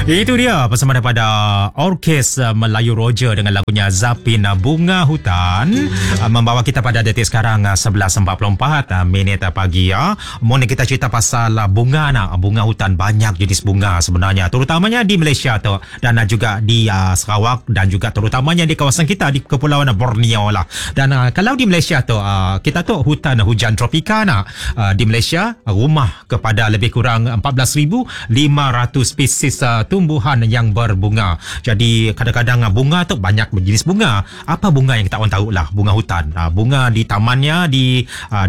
Itu dia bersama daripada Orkes Melayu Roger dengan lagunya Zapin Bunga Hutan, membawa kita pada detik sekarang 11.44 minit pagi ya. Mohon kita cerita pasal bunga bunga hutan. Banyak jenis bunga sebenarnya, terutamanya di Malaysia tu, dan juga di Sarawak, dan juga terutamanya di kawasan kita di Kepulauan Borneo lah. Dan kalau di Malaysia tu kita tu hutan hujan tropika di Malaysia, rumah kepada lebih kurang 14,500 spesies tumbuhan yang berbunga. Jadi kadang-kadang bunga tu banyak jenis bunga. Apa bunga yang kita orang tahu lah, bunga hutan. Bunga di tamannya, di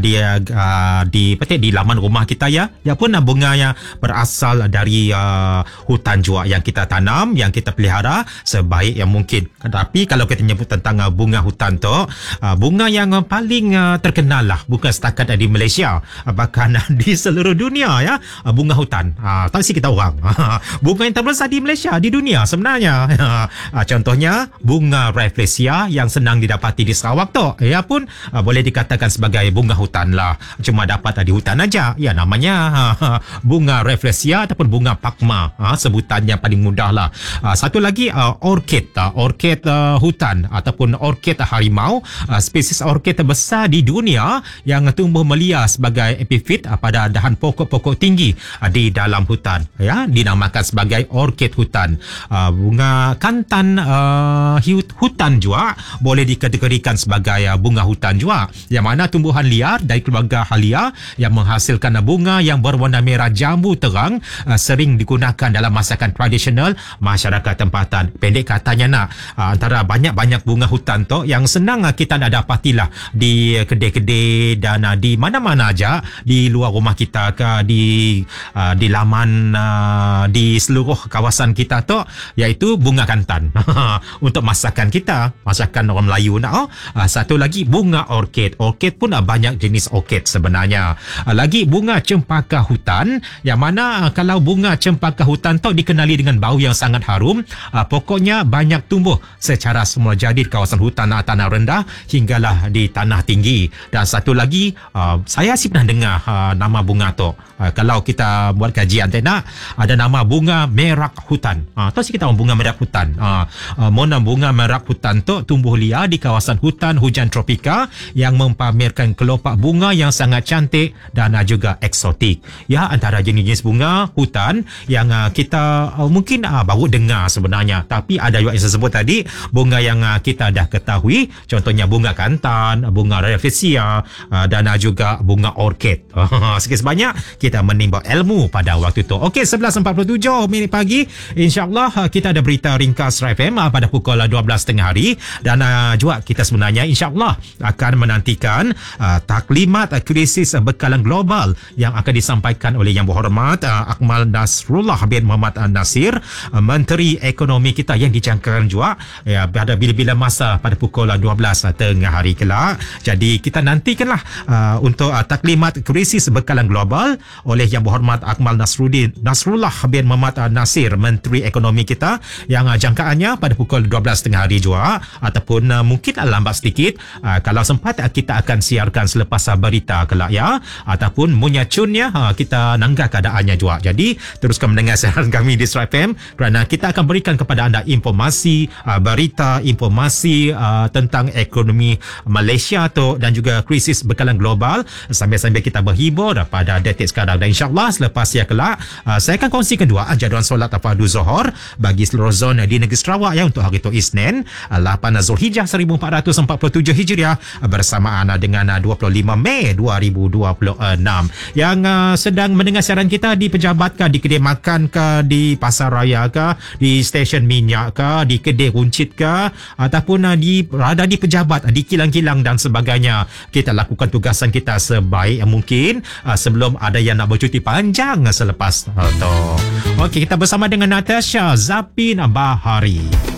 laman rumah kita ya. Ya pun bunga yang berasal dari hutan juga yang kita tanam, yang kita pelihara sebaik yang mungkin. Tapi kalau kita nyebut tentang bunga hutan tu, bunga yang paling terkenal lah, bukan setakat di Malaysia, bahkan di seluruh dunia ya, bunga hutan. Tak mesti kita orang. Bunga yang terbesar di Malaysia, di dunia sebenarnya. Contohnya bunga Rafflesia yang senang didapati di Sarawak tu. Ya pun boleh dikatakan sebagai bunga hutan lah. Cuma dapat di hutan aja. Ya namanya bunga Rafflesia ataupun bunga Pakma. Sebutan yang paling mudah lah. Satu lagi orkid. Orkid hutan ataupun orkid harimau. Spesies orkid terbesar di dunia yang tumbuh melia sebagai epifit pada dahan pokok-pokok tinggi di dalam hutan. Ya, dinamakan sebagai orkid hutan. Bunga kantan hutan juga boleh dikategorikan sebagai bunga hutan juga, yang mana tumbuhan liar dari keluarga halia yang menghasilkan bunga yang berwarna merah jambu terang, sering digunakan dalam masakan tradisional masyarakat tempatan. Pendek katanya antara banyak-banyak bunga hutan tu yang senang kita nak dapatilah di kedai-kedai dan di mana-mana aja di luar rumah kita ke, di laman di seluruh kawasan kita tu, iaitu bunga kantan. Untuk masakan kita, masakan orang Melayu satu lagi bunga orkid. Orkid pun banyak jenis orkid sebenarnya. Lagi bunga cempaka hutan, yang mana kalau bunga cempaka hutan tu dikenali dengan bau yang sangat harum. Pokoknya banyak tumbuh secara semula jadi di kawasan hutan tanah rendah hinggalah di tanah tinggi. Dan satu lagi, saya pernah dengar nama bunga tu. Kalau kita buat kajian ada nama bunga merak hutan. Tahu sih kita bunga merak hutan. Mona bunga merak hutan tu tumbuh liar di kawasan hutan hujan tropika yang mempamerkan kelopak bunga yang sangat cantik dan juga eksotik. Ya, antara jenis-jenis bunga hutan yang kita mungkin baru dengar sebenarnya. Tapi ada juga yang saya sebut tadi, bunga yang kita dah ketahui. Contohnya bunga kantan, bunga rafflesia dan juga bunga orkid. Sikit sebanyak kita menimba ilmu pada waktu itu. Okey, 11.47 minit pagi. InsyaAllah kita ada berita ringkas FM pada pukul 12.30 hari. Dan juga kita sebenarnya insyaAllah akan menantikan taklimat krisis bekalan global yang akan disampaikan oleh Yang Berhormat Akmal Nasrullah bin Muhammad Nasir, Menteri Ekonomi kita, yang dijangkakan juga pada bila-bila masa pada pukul 12.30 hari kelak. Jadi kita nantikanlah untuk taklimat krisis bekalan global oleh Yang Berhormat Akmal Nasrullah bin Muhammad Nasir, Menteri Ekonomi kita, yang jangkaannya pada pukul 12.30 hari juga, ataupun mungkin lambat sedikit. Kalau sempat kita akan siarkan selepas berita kelak ya, ataupun munyacunnya kita nanggah keadaannya juga. Jadi teruskan mendengar siaran kami di Strike FM, kerana kita akan berikan kepada anda informasi, berita, informasi tentang ekonomi Malaysia tu dan juga krisis bekalan global, sambil-sambil kita berhibur pada detik sekarang. Dan insyaAllah selepas ya kelak saya akan kongsikan dua jadual solat fardu Zuhur bagi seluruh zon di negeri Sarawak ya, untuk hari itu Isnin 8 Zulhijjah 1447 Hijriah bersamaan dengan 25 Mei 2026. Yang sedang mendengar siaran kita di pejabat ke, di kedai makan ke, di pasar raya ke, di stesen minyak ke, di kedai runcit ke, ataupun berada di pejabat, di kilang-kilang dan sebagainya, kita lakukan tugasan kita sebaik yang mungkin sebelum ada yang nak bercuti panjang selepas tu. Okey, kita bersama dengan Natasha Zapin Bahari.